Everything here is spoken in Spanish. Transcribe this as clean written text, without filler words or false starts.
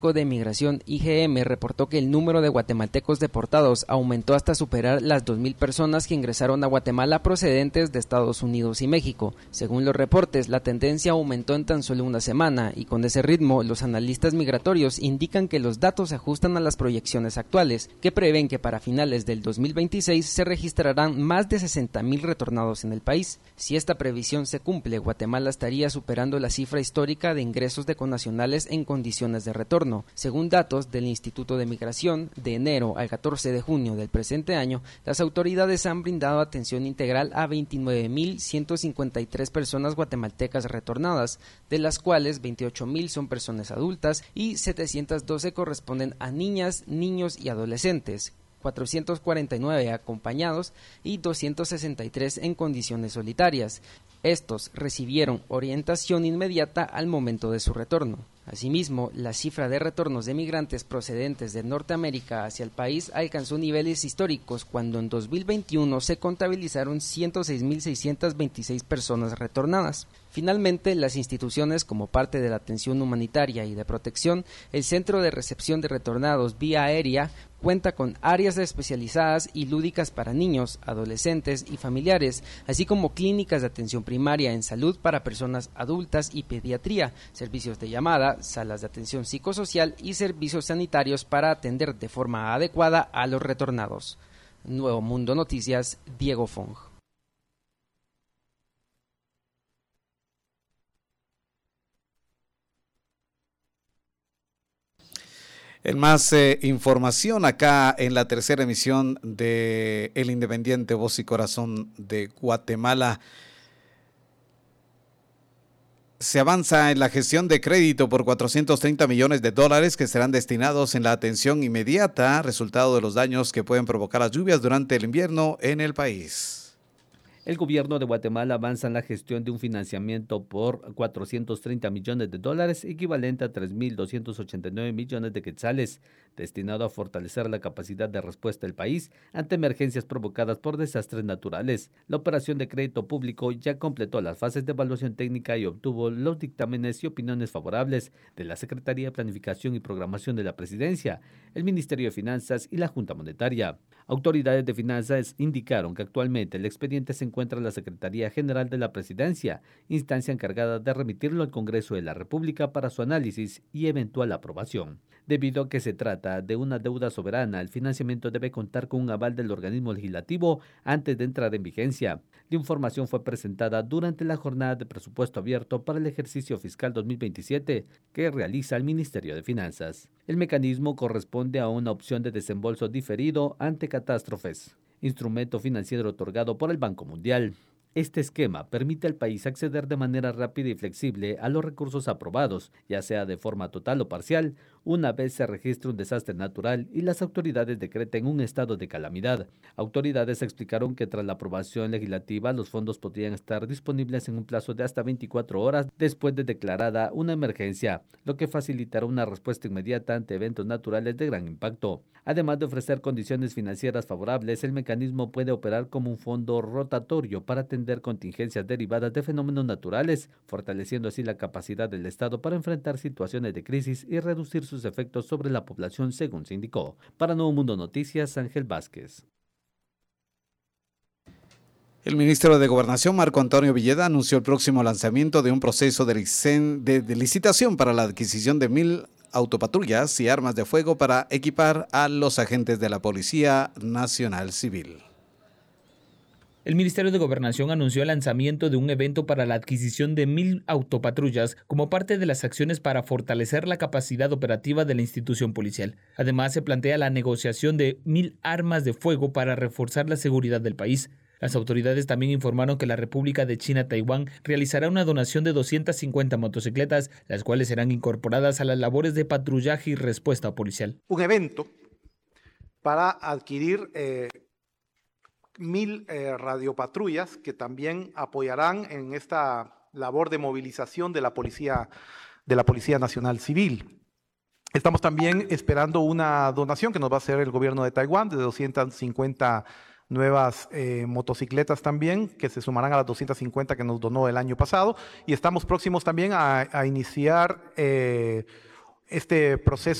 de Migración IGM reportó que el número de guatemaltecos deportados aumentó hasta superar las 2.000 personas que ingresaron a Guatemala procedentes de Estados Unidos y México. Según los reportes, la tendencia aumentó en tan solo una semana y con ese ritmo los analistas migratorios indican que los datos se ajustan a las proyecciones actuales, que prevén que para finales del 2026 se registrarán más de 60.000 retornados en el país. Si esta previsión se cumple, Guatemala estaría superando la cifra histórica de ingresos de connacionales en condiciones de retorno. Según datos del Instituto de Migración, de enero al 14 de junio del presente año, las autoridades han brindado atención integral a 29.153 personas guatemaltecas retornadas, de las cuales 28.000 son personas adultas y 712 corresponden a niñas, niños y adolescentes, 449 acompañados y 263 en condiciones solitarias. Estos recibieron orientación inmediata al momento de su retorno. Asimismo, la cifra de retornos de migrantes procedentes de Norteamérica hacia el país alcanzó niveles históricos cuando en 2021 se contabilizaron 106.626 personas retornadas. Finalmente, las instituciones como parte de la atención humanitaria y de protección, el Centro de Recepción de Retornados Vía Aérea cuenta con áreas especializadas y lúdicas para niños, adolescentes y familiares, así como clínicas de atención primaria en salud para personas adultas y pediatría, servicios de llamada, salas de atención psicosocial y servicios sanitarios para atender de forma adecuada a los retornados. Nuevo Mundo Noticias, Diego Fong. En más información acá en la tercera emisión de El Independiente, Voz y Corazón de Guatemala. Se avanza en la gestión de crédito por $430 millones que serán destinados en la atención inmediata, resultado de los daños que pueden provocar las lluvias durante el invierno en el país. El gobierno de Guatemala avanza en la gestión de un financiamiento por $430 millones, equivalente a 3.289 millones de quetzales, destinado a fortalecer la capacidad de respuesta del país ante emergencias provocadas por desastres naturales. La operación de crédito público ya completó las fases de evaluación técnica y obtuvo los dictámenes y opiniones favorables de la Secretaría de Planificación y Programación de la Presidencia, el Ministerio de Finanzas y la Junta Monetaria. Autoridades de finanzas indicaron que actualmente el expediente se encuentra en la Secretaría General de la Presidencia, instancia encargada de remitirlo al Congreso de la República para su análisis y eventual aprobación. Debido a que se trata de una deuda soberana, el financiamiento debe contar con un aval del organismo legislativo antes de entrar en vigencia. La información fue presentada durante la jornada de presupuesto abierto para el ejercicio fiscal 2027 que realiza el Ministerio de Finanzas. El mecanismo corresponde a una opción de desembolso diferido ante catástrofes, instrumento financiero otorgado por el Banco Mundial. Este esquema permite al país acceder de manera rápida y flexible a los recursos aprobados, ya sea de forma total o parcial, una vez se registre un desastre natural y las autoridades decreten un estado de calamidad. Autoridades explicaron que tras la aprobación legislativa, los fondos podrían estar disponibles en un plazo de hasta 24 horas después de declarada una emergencia, lo que facilitará una respuesta inmediata ante eventos naturales de gran impacto. Además de ofrecer condiciones financieras favorables, el mecanismo puede operar como un fondo rotatorio para atender contingencias derivadas de fenómenos naturales, fortaleciendo así la capacidad del Estado para enfrentar situaciones de crisis y reducir sus efectos sobre la población, según se indicó. Para Nuevo Mundo Noticias, Ángel Vázquez. El ministro de Gobernación, Marco Antonio Villeda, anunció el próximo lanzamiento de un proceso de licitación para la adquisición de 1.000 autopatrullas y armas de fuego para equipar a los agentes de la Policía Nacional Civil. El Ministerio de Gobernación anunció el lanzamiento de un evento para la adquisición de 1.000 autopatrullas como parte de las acciones para fortalecer la capacidad operativa de la institución policial. Además, se plantea la negociación de 1.000 armas de fuego para reforzar la seguridad del país. Las autoridades también informaron que la República de China-Taiwán realizará una donación de 250 motocicletas, las cuales serán incorporadas a las labores de patrullaje y respuesta policial. Un evento para adquirir 1.000 radiopatrullas que también apoyarán en esta labor de movilización de la Policía Nacional Civil. Estamos también esperando una donación que nos va a hacer el gobierno de Taiwán de 250 nuevas motocicletas también, que se sumarán a las 250 que nos donó el año pasado, y estamos próximos también a iniciar este proceso